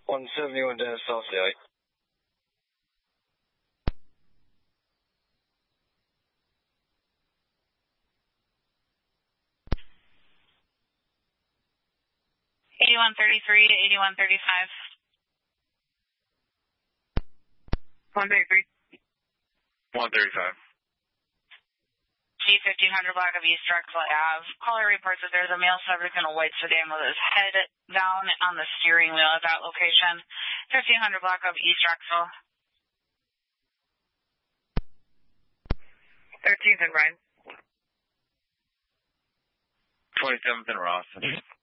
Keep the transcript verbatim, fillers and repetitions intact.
one seventy-one dash South Sally. eighty-one thirty-three to eighty-one thirty-five. one thirty-three. one thirty-five. G fifteen hundred block of East Drexel Ave. Caller reports that there's a male subject in a white sedan with his head down on the steering wheel at that location. fifteen hundred block of East Drexel. thirteenth and Ryan. twenty-seventh and Ross.